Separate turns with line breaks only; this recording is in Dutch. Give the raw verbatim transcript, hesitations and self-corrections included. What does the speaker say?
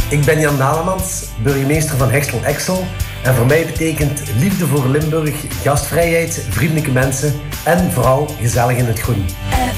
Ik ben Jan Dalemans, burgemeester van Hexel-Exel. En voor mij betekent liefde voor Limburg gastvrijheid, vriendelijke mensen en vooral gezellig in het groen.